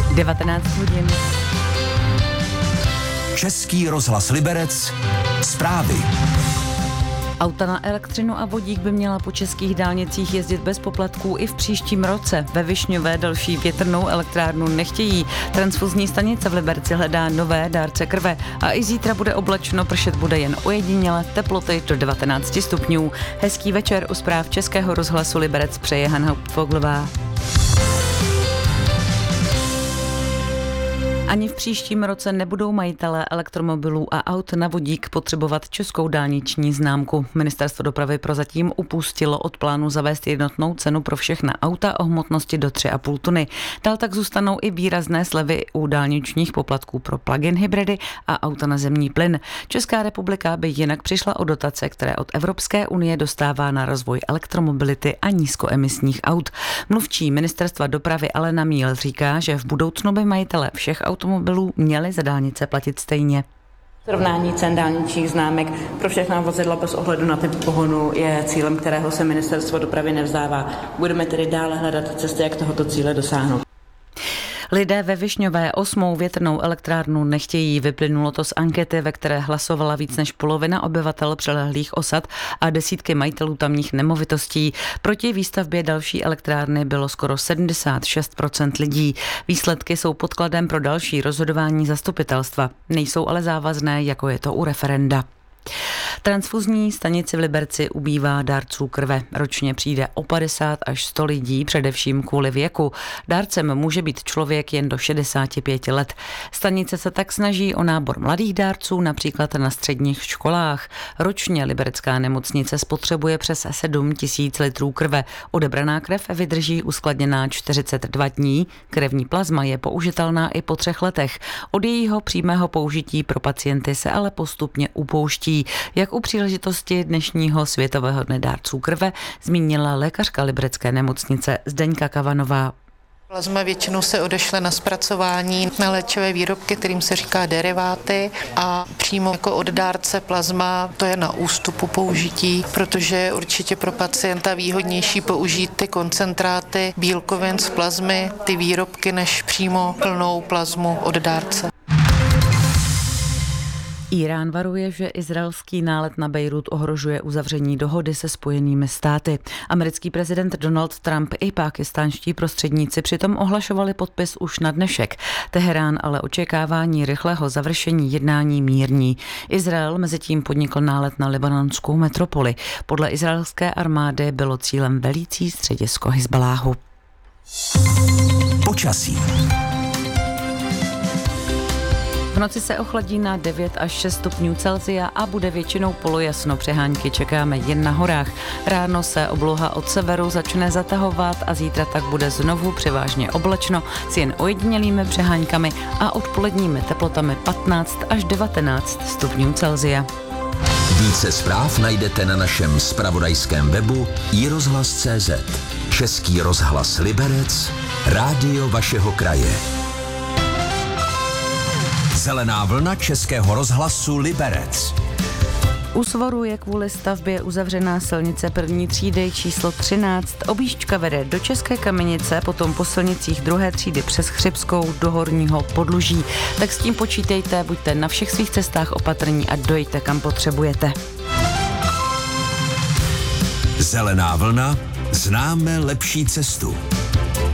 19 hodin. Český rozhlas Liberec. Zprávy. Auta na elektřinu a vodík by měla po českých dálnicích jezdit bez poplatků i v příštím roce. Ve Višňové další větrnou elektrárnu nechtějí. Transfuzní stanice v Liberci hledá nové dárce krve. A i zítra bude oblačno, pršet bude jen ojediněle, teploty do 19 stupňů. Hezký večer, u zpráv Českého rozhlasu Liberec přeje Hana Hauptfoglová. Ani v příštím roce nebudou majitelé elektromobilů a aut na vodík potřebovat českou dálniční známku. Ministerstvo dopravy prozatím upustilo od plánu zavést jednotnou cenu pro všechna auta o hmotnosti do 3,5 tuny. Dál tak zůstanou i výrazné slevy u dálničních poplatků pro plug-in hybridy a auta na zemní plyn. Česká republika by jinak přišla o dotace, které od Evropské unie dostává na rozvoj elektromobility a nízkoemisních aut. Mluvčí Ministerstva dopravy Alena Míl říká, že v budoucnu by majitelé všech automobilů měli za dálnice platit stejně. Srovnání cen dálničních známek pro všechna vozidla bez ohledu na typ pohonu je cílem, kterého se Ministerstvo dopravy nevzdává. Budeme tedy dále hledat cesty, jak tohoto cíle dosáhnout. Lidé ve Višňové 8. větrnou elektrárnu nechtějí. Vyplynulo to z ankety, ve které hlasovala víc než polovina obyvatel přilehlých osad a desítky majitelů tamních nemovitostí. Proti výstavbě další elektrárny bylo skoro 76% lidí. Výsledky jsou podkladem pro další rozhodování zastupitelstva. Nejsou ale závazné, jako je to u referenda. Transfuzní stanici v Liberci ubývá dárců krve. Ročně přijde o 50 až 100 lidí, především kvůli věku. Dárcem může být člověk jen do 65 let. Stanice se tak snaží o nábor mladých dárců, například na středních školách. Ročně liberecká nemocnice spotřebuje přes 7 000 litrů krve. Odebraná krev vydrží uskladněná 42 dní. Krevní plazma je použitelná i po 3 letech. Od jejího přímého použití pro pacienty se ale postupně upouští. Jak u příležitosti dnešního Světového dne dárců krve zmínila lékařka liberecké nemocnice Zdeňka Kavanová. Plazma většinou se odešle na zpracování na léčivé výrobky, kterým se říká deriváty, a přímo jako od dárce plazma to je na ústupu použití, protože je určitě pro pacienta výhodnější použít ty koncentráty bílkovin z plazmy, ty výrobky, než přímo plnou plazmu od dárce. Írán varuje, že izraelský nálet na Bejrút ohrožuje uzavření dohody se Spojenými státy. Americký prezident Donald Trump i pákistánští prostředníci přitom ohlašovali podpis už na dnešek. Teherán ale očekávání rychlého završení jednání mírní. Izrael mezitím podnikl nálet na libanonskou metropoli. Podle izraelské armády bylo cílem velící středisko Hizbaláhu. Počasí. V noci se ochladí na 9 až 6 stupňů Celsia a bude většinou polojasno. Přehánky čekáme jen na horách. Ráno se obloha od severu začne zatahovat a zítra tak bude znovu převážně oblačno s jen ojedinělými přeháňkami a odpoledními teplotami 15 až 19 stupňů Celsia. Více zpráv najdete na našem zpravodajském webu iRozhlas.cz. Český rozhlas Liberec, rádio vašeho kraje. Zelená vlna Českého rozhlasu Liberec. U Svoru je kvůli stavbě uzavřená silnice první třídy číslo 13. Objížďka vede do České Kamenice, potom po silnicích druhé třídy přes Chřibskou do Horního Podluží. Tak s tím počítejte, buďte na všech svých cestách opatrní a dojďte, kam potřebujete. Zelená vlna, známe lepší cestu.